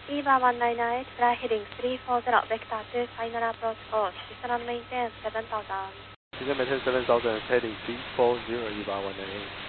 EVA198, fly heading 340, vector to final approach course, descend and maintain 7000. Descend maintain 7000, heading 340, EVA198.